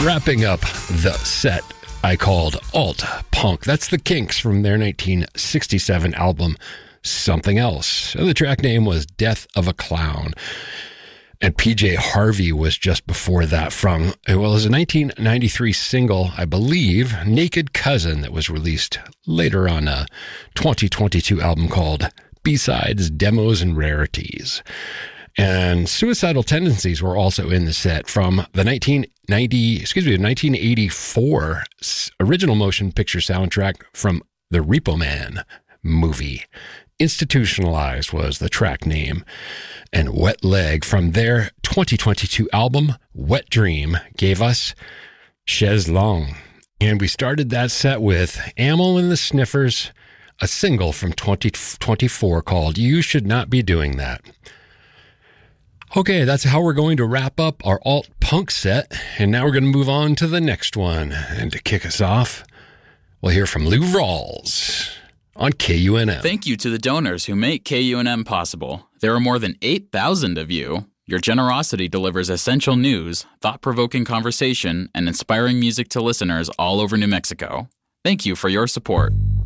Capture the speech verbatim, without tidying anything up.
Wrapping up the set I called Alt Punk. That's the Kinks from their nineteen sixty-seven album, Something Else. The track name was Death of a Clown. And P J Harvey was just before that from, well, it was a nineteen ninety-three single, I believe, Naked Cousin, that was released later on a twenty twenty-two album called B-Sides, Demos, and Rarities. And Suicidal Tendencies were also in the set from the nineteen ninety, excuse me, nineteen eighty-four original motion picture soundtrack from the Repo Man movie. Institutionalized was the track name. And Wet Leg from their twenty twenty-two album, Wet Dream, gave us Chaise Longue. And we started that set with Amyl and the Sniffers, a single from twenty twenty-four called You Should Not Be Doing That. Okay, that's how we're going to wrap up our alt punk set. And now we're going to move on to the next one. And to kick us off, we'll hear from Lou Rawls on K U N M. Thank you to the donors who make K U N M possible. There are more than eight thousand of you. Your generosity delivers essential news, thought-provoking conversation, and inspiring music to listeners all over New Mexico. Thank you for your support.